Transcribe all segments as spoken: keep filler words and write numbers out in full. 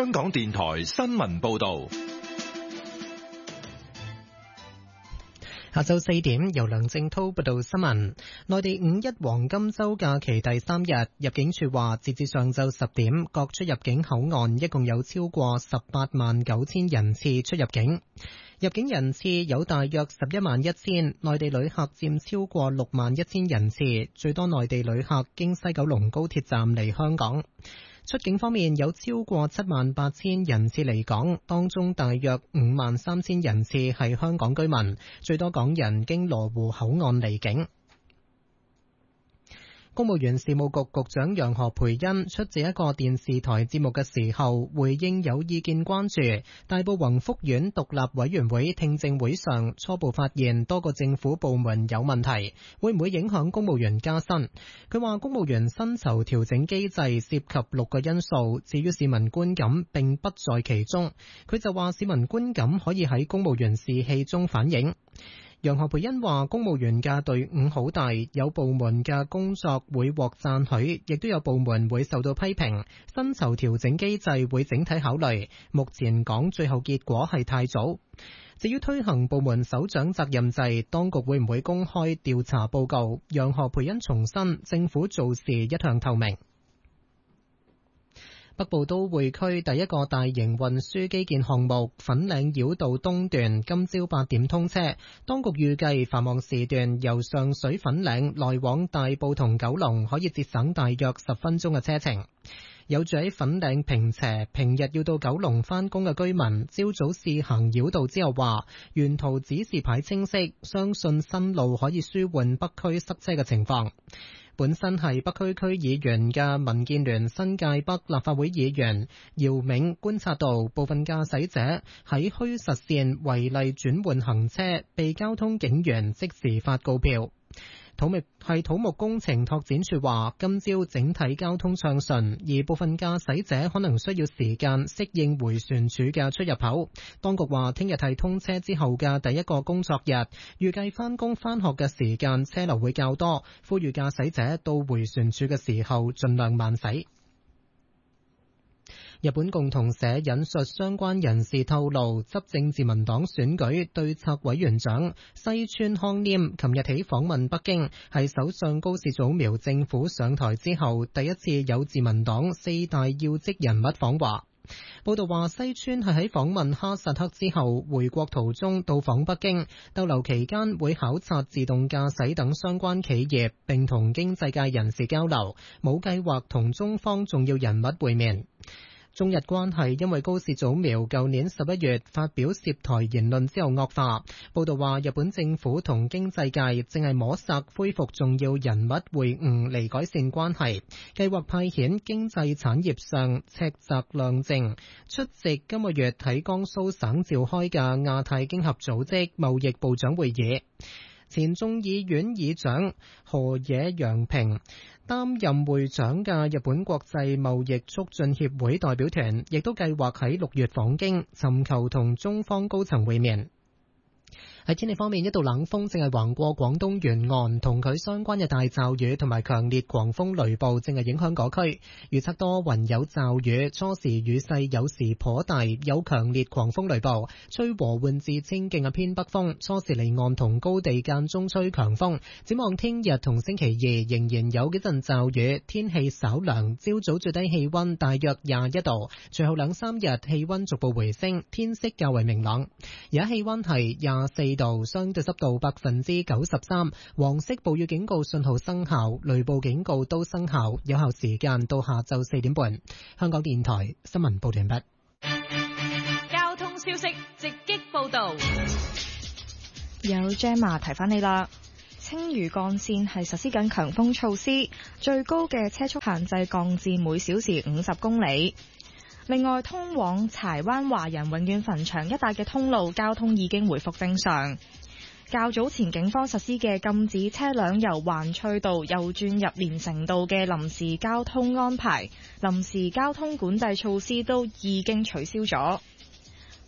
香港電台新聞報道。 下晝四點，由梁正濤報道新聞。內地五一黃金週假期第三日，入境處話，截至上晝十點，各出入境口岸一共有超過十八萬九千人次出入境。入境人次有大約十一萬一千，內地旅客佔超過六萬一千人次，最多內地旅客經西九龍高鐵站嚟香港。出境方面有超過七萬八千人次離港，當中大約五萬三千人次係香港居民，最多港人經羅湖口岸離境。公務員事務局局長楊何蓓茵出席一個電視台節目嘅時候，回應有意見關注大埔宏福苑獨立委員會聽證會上初步發現多個政府部門有問題，會唔會影響公務員加薪？佢話公務員薪酬調整機制涉及六個因素，至於市民觀感並不在其中。佢就話市民觀感可以喺公務員士氣中反映。楊何蓓茵話公務員嘅隊伍好大，有部門嘅工作會獲讚許，亦都有部門會受到批評，薪酬調整機制會整體考慮，目前講最後結果係太早。至於推行部門首長責任制，當局會唔會公開調查報告？楊何蓓茵重申政府做事一向透明。北部都會區第一個大型運輸基建項目粉嶺繞道東段今朝八點通車，當局預計繁忙時段由上水粉嶺來往大埔同九龍可以節省大約十分鐘嘅車程。有住喺粉嶺坪輋，平日要到九龍返工嘅居民，朝早試行繞道之後話，沿途指示牌清晰，相信新路可以舒緩北區塞車嘅情況。本身係北區區議員嘅民建聯新界北立法會議員姚銘觀察到部分駕駛者喺虛實線違例轉換行車，被交通警員即時發告票。土木係土木工程拓展署話，今朝整體交通暢順，而部分駕駛者可能需要時間適應迴旋處嘅出入口。當局話，聽日係通車之後嘅第一個工作日，預計返工返學嘅時間車流會較多，呼籲駕駛者到迴旋處嘅時候盡量慢駛。日本共同社引述相關人士透露，執政自民黨選舉對策委員長西村康稔琴日起訪問北京，係首相高市早苗政府上台之後第一次有自民黨四大要職人物訪華。報道話，西村係喺訪問哈薩克之後回國途中到訪北京，逗留期間會考察自動駕駛等相關企業，並同經濟界人士交流，冇計劃同中方重要人物會面。中日關係因為高市早苗舊年十一月發表涉台言論之後惡化。報道話，日本政府同經濟界正係摸索恢復重要人物會晤嚟改善關係，計劃派遣經濟產業上赤澤亮正出席今個月喺江蘇省召開嘅亞太經合組織貿易部長會議。前眾議院議長河野洋平擔任會長嘅日本國際貿易促進協會代表團，亦都計劃喺六月訪京，尋求同中方高層會面。喺天氣方面，一道冷鋒正係橫過廣東沿岸，同佢相關嘅大驟雨同埋強烈狂風雷暴正係影響嗰區。預測多雲有驟雨，初時雨勢有時頗大，有強烈狂風雷暴，吹和緩至清勁嘅偏北風，初時離岸同高地間中吹強風。展望聽日同星期二仍然有幾陣驟雨，天氣稍涼，朝早最低氣溫大約廿一度，隨後兩三日氣溫逐步回升，天色較為明朗。而家氣溫係廿四度，相對濕度百分之九十三，黃色暴雨警告信號生效，雷暴警告都生效，有效時間到下晝四點半。香港電台新聞報完畢。 交通消息直擊報道， 有 Gemma 提翻你啦。青嶼幹線係實施緊強風措施，最高嘅車速限制降至每小時五十公里。另外，通往柴灣華人永遠墳場一帶嘅通路交通已經回復正常。較早前警方實施嘅禁止車輛由環翠道右轉入連城道嘅臨時交通安排、臨時交通管制措施都已經取消咗。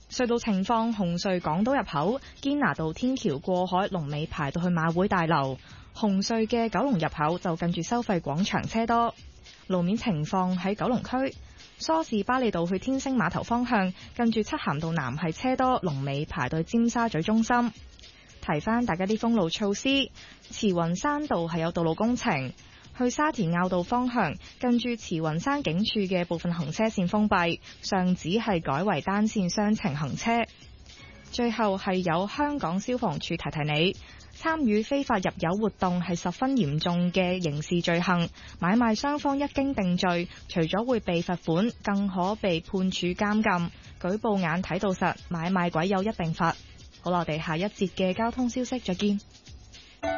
隧道情況：紅隧港島入口堅拿道天橋過海龍尾排到去馬會大樓，紅隧嘅九龍入口就近住收費廣場車多。路面情況喺九龍區梳士巴利道去天星碼頭方向，近住漆咸道南係車多，龍尾排到尖沙咀中心。提翻大家啲封路措施，慈雲山道係有道路工程。去沙田坳道方向，近住慈雲山警署嘅部分行車線封閉，上址係改為單線雙程行車。最後係有香港消防處提提你，參與非法入油活動係十分嚴重嘅刑事罪行，買賣雙方一經定罪，除咗會被罰款，更可被判處監禁。舉報眼睇到實，買賣鬼有一並罰。好啦，我哋下一節嘅交通消息再見。